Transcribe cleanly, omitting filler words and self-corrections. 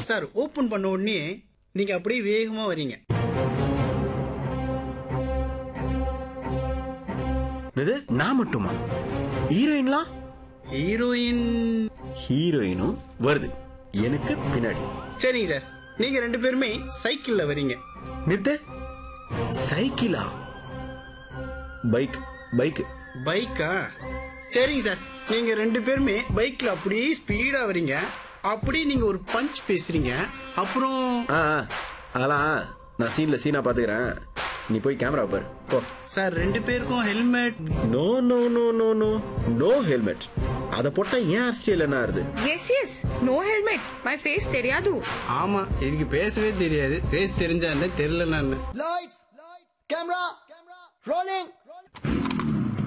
Sir open பண்ண உடனே நீங்க அப்படியே வேகமா வரீங்க. இது நான் மட்டுமா? ஹீரோயின்லாம்? ஹீரோயினும் வருது எனக்கு பின்னாடி. சரிங்க சார், நீங்க 2 பேருமே சைக்கிள்ல வரீங்க. நிறுத்து. சைக்கிளா? பைக்கா? சரிங்க சார், நீங்க 2 பேருமே பைக்ல அப்படியே ஸ்பீடா வரீங்க. அப்படியே நீங்க ஒரு பஞ்ச் பேசுறீங்க. அப்புறம் அதெல்லாம் நான் சீனா பாத்துக்கிறேன். நீ போய் கேமரா பாரு போ. சார் 2 பேருக்கும் helmet? No no no no no no helmet. அத போட்டா ஏன் அரசியல் என்ன ஆறுது? Yes no helmet. My face தெரியாது. ஆமா, இதுக்கு பேசவே தெரியாது. பேச தெரிஞ்சா என்ன தெரியலன்னா என்ன. Lights camera rolling.